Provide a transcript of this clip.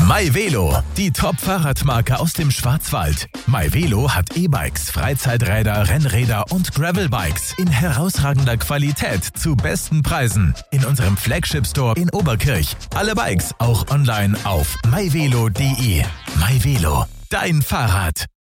MyVelo, die Top-Fahrradmarke aus dem Schwarzwald. MyVelo hat E-Bikes, Freizeiträder, Rennräder und Gravelbikes in herausragender Qualität zu besten Preisen. In unserem Flagship-Store in Oberkirch. Alle Bikes auch online auf myvelo.de. MyVelo, dein Fahrrad.